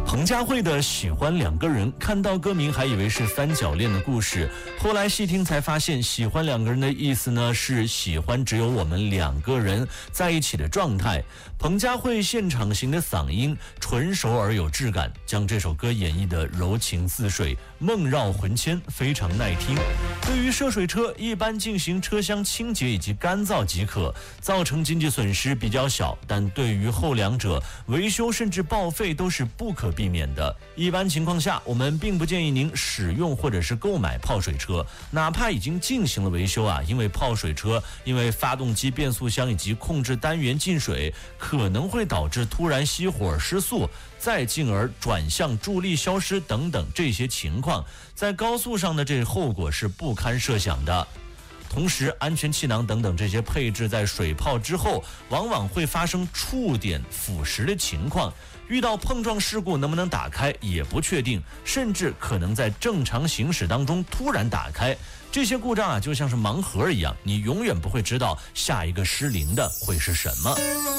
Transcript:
彭佳慧的《喜欢两个人》，看到歌名还以为是三角恋的故事，后来细听才发现，喜欢两个人的意思呢是喜欢只有我们两个人在一起的状态。彭佳慧现场型的嗓音纯熟而有质感，将这首歌演绎的柔情似水，梦绕魂牵，非常耐听。对于涉水车，一般进行车厢清洁以及干燥即可，造成经济损失比较小，但对于后两者，维修甚至报废都是不可避免的。一般情况下，我们并不建议您使用或者是购买泡水车，哪怕已经进行了维修因为泡水车因为发动机、变速箱以及控制单元进水，可能会导致突然熄火失速，再进而转向助力消失等等，这些情况在高速上的这后果是不堪设想的。同时，安全气囊等等这些配置在水泡之后，往往会发生触点腐蚀的情况，遇到碰撞事故能不能打开也不确定，甚至可能在正常行驶当中突然打开。这些故障就像是盲盒一样，你永远不会知道下一个失灵的会是什么。